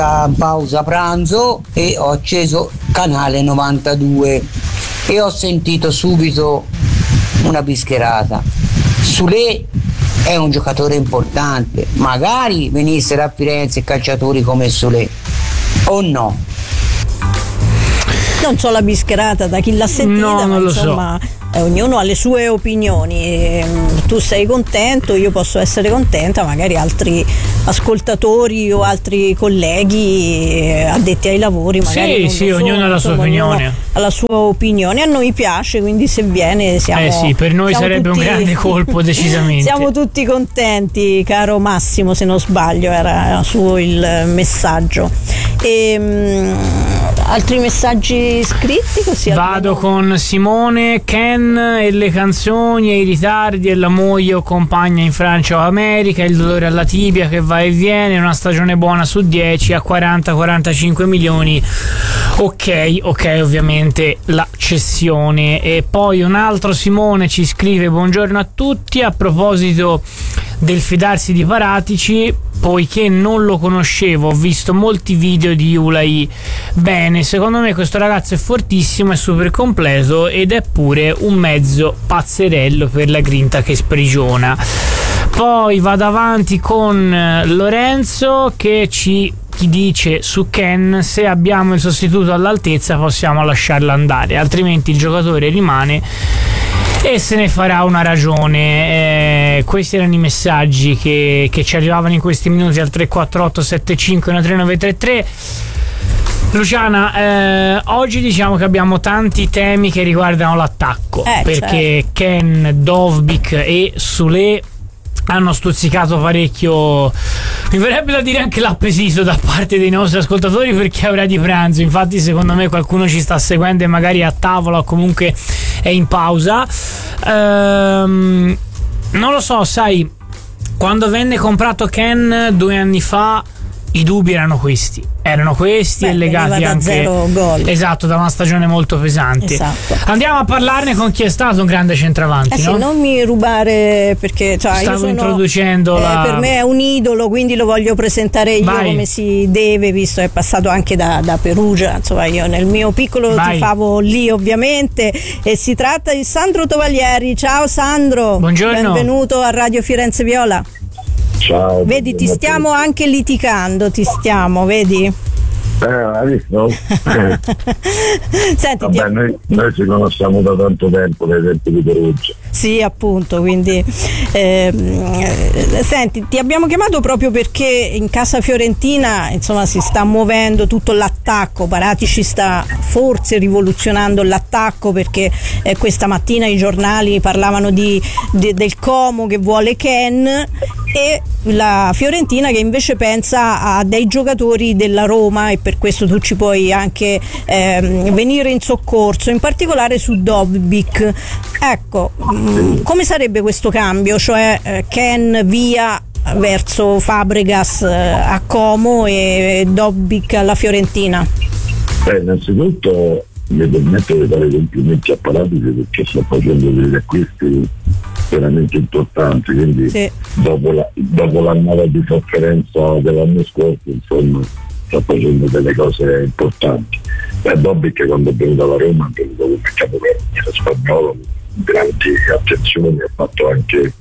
pausa pranzo e ho acceso canale 92 e ho sentito subito una bischerata. Soulé è un giocatore importante, magari venissero a Firenze calciatori come Soulé, o no? Non so la bischerata da chi l'ha sentita, no, ma non insomma ognuno ha le sue opinioni. Tu sei contento, io posso essere contenta, magari altri ascoltatori o altri colleghi addetti ai lavori magari sì, ognuno ha la sua opinione. Ha la sua opinione, a noi piace, quindi se viene siamo sì, per noi sarebbe tutti, un grande colpo decisamente. Siamo tutti contenti, caro Massimo, se non sbaglio era suo il messaggio. Altri messaggi scritti così vado con Simone. Ken e le canzoni e i ritardi e la moglie o compagna in Francia o America, il dolore alla tibia che va e viene, una stagione buona su 10 a 40-45 milioni. Ok, ovviamente la cessione. E poi un altro Simone ci scrive: buongiorno a tutti, a proposito del fidarsi di Paratici, poiché non lo conoscevo, ho visto molti video di Ulai. Bene, secondo me questo ragazzo è fortissimo, è super completo ed è pure un mezzo pazzerello per la grinta che sprigiona. Poi vado avanti con Lorenzo che ci dice su Ken: se abbiamo il sostituto all'altezza possiamo lasciarlo andare, altrimenti il giocatore rimane e se ne farà una ragione. Questi erano i messaggi che ci arrivavano in questi minuti al 348 75 13933. Luciana, oggi diciamo che abbiamo tanti temi che riguardano l'attacco, perché certo. Ken, Dovbyk e Soulé hanno stuzzicato parecchio, mi verrebbe da dire anche l'appesito da parte dei nostri ascoltatori per chi è ora di pranzo. Infatti secondo me qualcuno ci sta seguendo e magari è a tavola o comunque è in pausa. Non lo so, sai, quando venne comprato Ken 2 anni fa i dubbi erano questi e legati anche zero gol. Esatto, da una stagione molto pesante. Esatto. Andiamo a parlarne con chi è stato un grande centravanti, no? Sì, non mi rubare, perché stavo introducendo per me è un idolo, quindi lo voglio presentare io come si deve, visto che è passato anche da Perugia. Insomma, io nel mio piccolo tifavo lì ovviamente, e si tratta di Sandro Tovaglieri. Ciao Sandro, buongiorno, benvenuto a Radio Firenze Viola. Ciao. Vedi, ti stiamo anche litigando, vedi? Visto? Senti, vabbè, noi ci conosciamo da tanto tempo, dai tempi di Perugia. Sì, appunto, quindi senti, ti abbiamo chiamato proprio perché in casa fiorentina insomma si sta muovendo tutto l'attacco. Paratici sta forse rivoluzionando l'attacco, perché questa mattina i giornali parlavano del Como che vuole Ken, e la Fiorentina che invece pensa a dei giocatori della Roma, e per questo tu ci puoi anche venire in soccorso, in particolare su Dovbyk. Ecco, come sarebbe questo cambio? Cioè Ken via verso Fabregas a Como e Dovbyk alla Fiorentina? Innanzitutto mi permetto di dare complimenti a Paratici perché sta facendo degli acquisti veramente importanti, quindi sì. dopo l'annata di sofferenza dell'anno scorso, insomma, sta facendo delle cose importanti. Dovbyk quando è venuto alla Roma è venuto come capocannoniere spagnolo, grandi attenzioni, ha fatto anche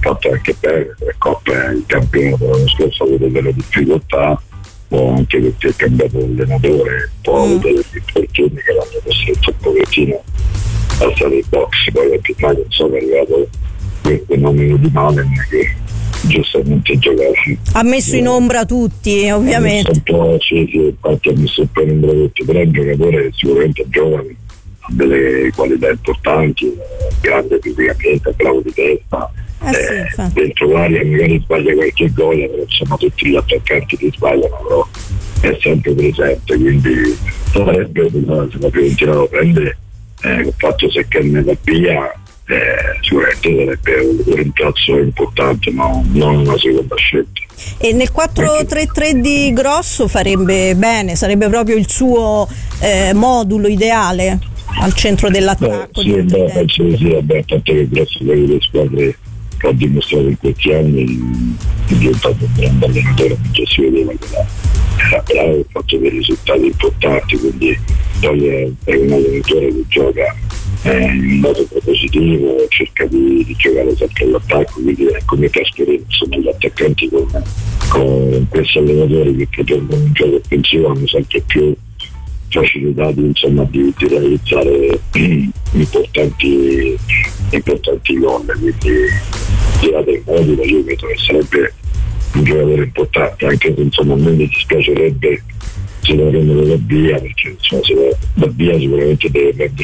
bene le coppe, il campionato dell'anno scorso ha avuto delle difficoltà, o anche perché è cambiato allenatore, poi ha avuto degli infortuni che l'hanno costretto un pochettino a stare in box. Poi a Pitalia insomma è arrivato quel fenomeno di Malen che giustamente giocava, ha messo in ombra tutti, ovviamente infatti ha messo un po' in ombra tutti, però è un giocatore sicuramente giovane, ha delle qualità importanti, grande fisicamente, bravo di testa, dentro l'area magari sbaglia qualche gol, però insomma tutti gli attaccanti ti sbagliano, però è sempre presente, quindi sarebbe, se la Fiorentina lo prende, il fatto se Ken va via, sicuramente sarebbe un rimpiazzo importante, ma non una seconda scelta. E nel 4-3-3 di Grosso farebbe bene, sarebbe proprio il suo modulo ideale al centro dell'attacco. Penso di sì, tanto che Grosso per le squadre che ha dimostrato in questi anni è diventato un grande allenatore, non ci si vedeva bravo, ha fatto dei risultati importanti, quindi poi è un allenatore che gioca in modo propositivo, cerca di giocare sempre all'attacco, quindi è come Gasperini, insomma gli attaccanti con questi allenatori che propongono un gioco offensivo hanno sempre più facilità di realizzare importanti gol, quindi tirate in modo io credo che sarebbe un giocatore importante, anche se insomma a me mi dispiacerebbe se lo prendono da via, perché insomma se va via sicuramente deve prendere